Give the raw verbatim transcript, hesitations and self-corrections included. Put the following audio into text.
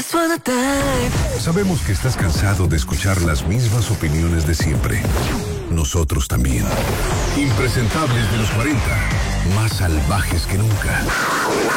Once upon a time. Sabemos que estás cansado de escuchar las mismas opiniones de siempre. Nosotros también. Impresentables de los cuarenta, más salvajes que nunca.